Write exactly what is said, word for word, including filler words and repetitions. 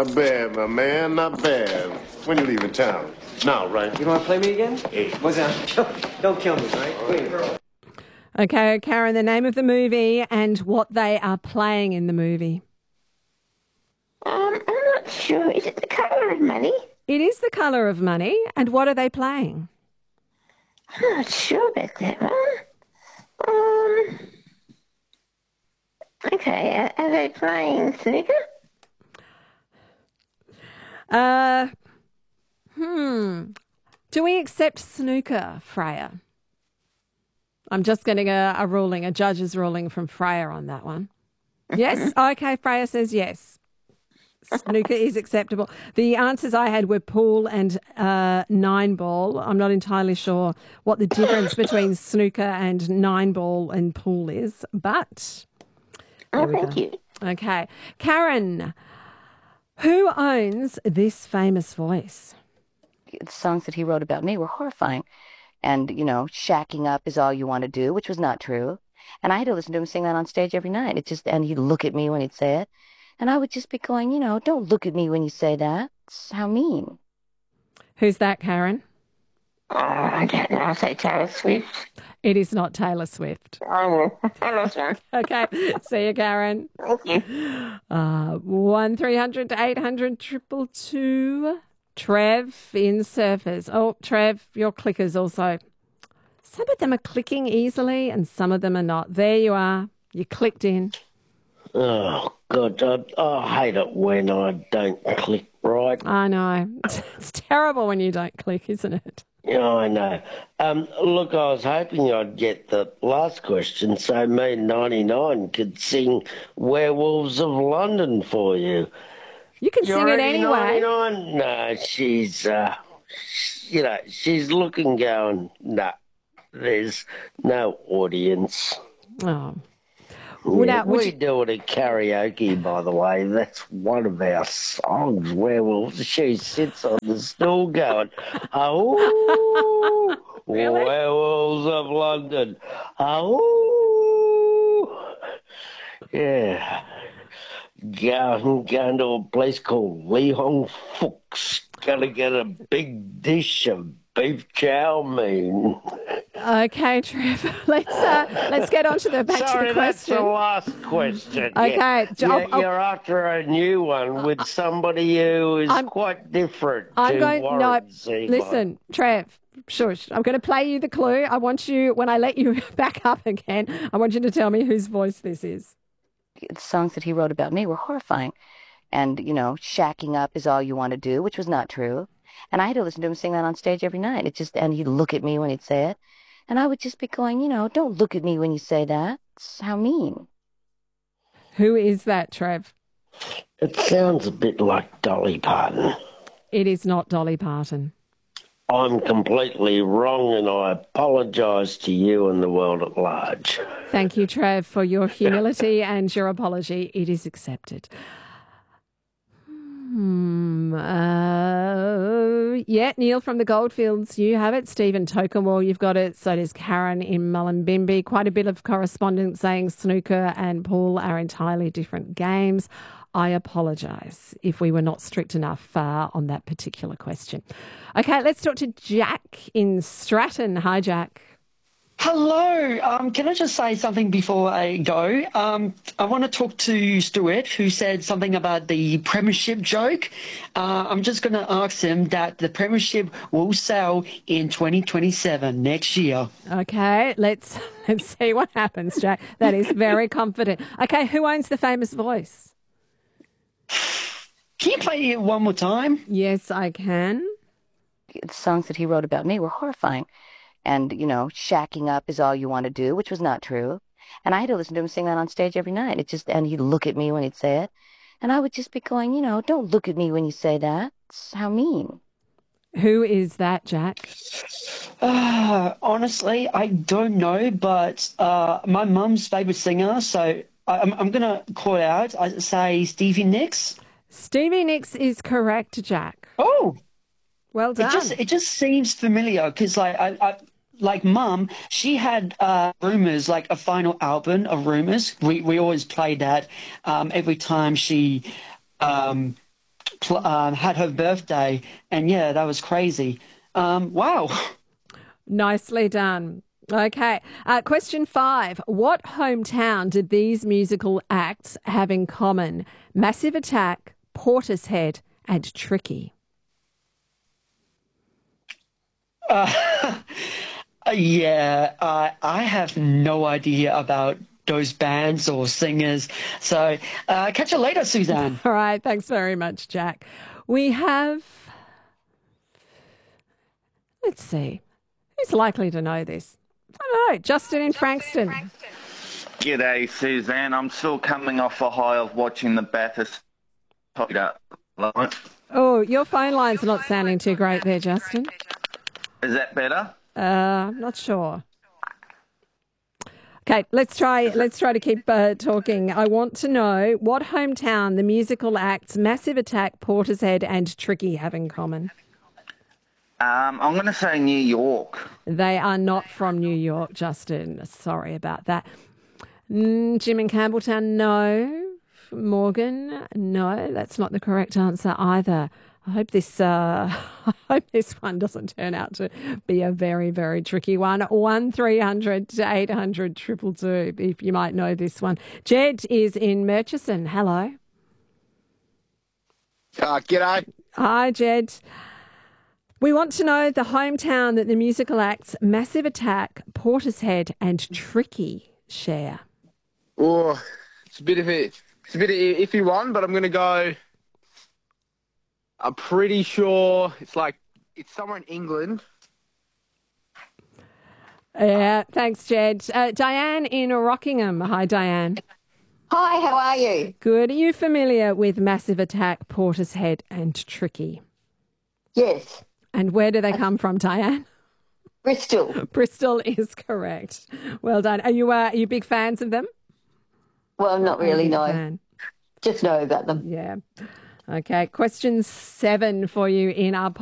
Not bad, my man, not bad. When you leaving town? Now, right? You want to play me again? Hey. What's that? Don't kill me, right? Please. Okay, Karen, the name of the movie and what they are playing in the movie. Um, I'm not sure. Is it The Colour of Money? It is The Colour of Money. And what are they playing? I'm not sure about that one. Um, okay, are, are they playing snooker? Uh, hmm. Do we accept snooker, Freya? I'm just getting a, a ruling, a judge's ruling from Freya on that one. Yes? Okay, Freya says yes. Snooker is acceptable. The answers I had were pool and uh, nine ball. I'm not entirely sure what the difference between snooker and nine ball and pool is, but... Oh, thank you. Okay. Karen, who owns this famous voice? The songs that he wrote about me were horrifying. And, you know, shacking up is all you want to do, which was not true. And I had to listen to him sing that on stage every night. It just, and he'd look at me when he'd say it. And I would just be going, you know, don't look at me when you say that. It's how mean. Who's that, Karen? Oh, I don't know. I'll say Taylor Swift. It is not Taylor Swift. Oh, I lost one. Okay. See you, Karen. Thank you. Uh, one three hundred eight hundred triple two. Trev in Surfers. Oh, Trev, your clickers also. Some of them are clicking easily and some of them are not. There you are. You clicked in. Oh, God, I, I hate it when I don't click right. I know. It's terrible when you don't click, isn't it? Yeah, I know. Um, look, I was hoping I'd get the last question so me ninety-nine could sing Werewolves of London for you. You can You sing it ready, anyway. ninety-nine? No, she's, uh, you know, she's looking going, nah, there's no audience. Oh. Yeah, now, would we you- do it at karaoke, by the way. That's one of our songs, Werewolves. She sits on the stool going, oh, Really? Werewolves of London. Oh, yeah. Going, going to a place called Lee Hong Fook's. Gonna get a big dish of beef chow mein. Okay, Trev. Let's uh, let's get on to the back Sorry, to the that's the question. last question. Okay, Yeah. Jo- You're, I'll- you're after a new one with somebody who is I'm- quite different I'm to going. Warren No, Zevon. listen, Trev. Shush. I'm going to play you the clue. I want you, when I let you back up again, I want you to tell me whose voice this is. The songs that he wrote about me were horrifying. And, you know, shacking up is all you want to do, which was not true. And I had to listen to him sing that on stage every night. It just, and he'd look at me when he'd say it. And I would just be going, you know, don't look at me when you say that. It's how mean. Who is that, Trev? It sounds a bit like Dolly Parton. It is not Dolly Parton. I'm completely wrong and I apologise to you and the world at large. Thank you, Trev, for your humility and your apology. It is accepted. Hmm. Uh, yeah, Neil from the Goldfields, you have it. Stephen Tokenwall, you've got it. So does Karen in Mullumbimby. Quite a bit of correspondence saying snooker and pool are entirely different games. I apologise if we were not strict enough uh, on that particular question. Okay, let's talk to Jack in Stratton. Hi, Jack. Hello. Um, can I just say something before I go? Um, I want to talk to Stuart, who said something about the premiership joke. Uh, I'm just going to ask him that the premiership will sell in twenty twenty-seven, next year. Okay, let's let's see what happens, Jack. That is very confident. Okay, who owns the famous voice? Can you play it one more time? Yes, I can. The songs that he wrote about me were horrifying. And, you know, shacking up is all you want to do, which was not true. And I had to listen to him sing that on stage every night. It just, and he'd look at me when he'd say it. And I would just be going, you know, don't look at me when you say that. It's how mean. Who is that, Jack? Uh, honestly, I don't know, but uh, my mum's favourite singer, so I, I'm, I'm going to call it out. I say Stevie Nicks. Stevie Nicks is correct, Jack. Oh, well done. It just it just seems familiar because like I, I like Mum, she had uh, Rumours, like a final album of Rumours. We we always played that um, every time she um, pl- um, had her birthday, and yeah, that was crazy. Um, wow. Nicely done. Okay. Uh, question five. What hometown did these musical acts have in common? Massive Attack, Portishead, and Tricky. Uh, yeah, uh, I have no idea about those bands or singers. So uh, catch you later, Suzanne. All right. Thanks very much, Jack. We have, let's see, who's likely to know this? I don't know. Justin in Frankston. G'day, Suzanne. I'm still coming off a high of watching the Bathurst. Oh, your phone line's not sounding too great there, Justin. Is that better? Uh, I'm not sure. Okay, let's try. Let's try to keep uh, talking. I want to know what hometown the musical acts Massive Attack, Portishead, and Tricky have in common. Um, I'm going to say New York. They are not from New York, Justin. Sorry about that. Mm, Jim in Campbelltown, no. Morgan, no. That's not the correct answer either. I hope this. Uh, I hope this one doesn't turn out to be a very, very tricky one. One three hundred to eight hundred triple two. If you might know this one. Jed is in Murchison. Hello. Uh, g'day. Hi, Jed. We want to know the hometown that the musical acts Massive Attack, Portishead, and Tricky share. Oh, it's a bit of a, it's a bit of an iffy one, but I'm going to go. I'm pretty sure it's like it's somewhere in England. Yeah, thanks, Jed. Uh, Diane in Rockingham. Hi, Diane. Hi, how are you? Good. Are you familiar with Massive Attack, Portishead, and Tricky? Yes. And where do they come from, Diane? Bristol. Bristol is correct. Well done. Are you uh, are you big fans of them? Well, not really, no. Fan? Just know about them. Yeah. Okay. Question seven for you in our